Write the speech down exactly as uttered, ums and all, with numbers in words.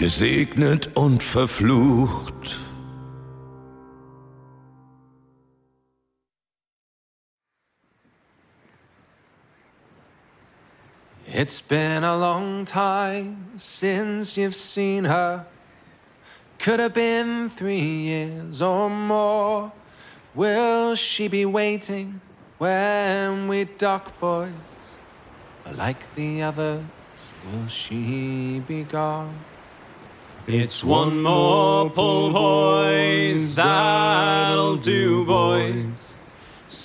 gesegnet und verflucht. It's been a long time since you've seen her. Could have been three years or more. Will she be waiting when we dock, boys? Or like the others, will she be gone? It's one more pull, boys, that'll do, boys.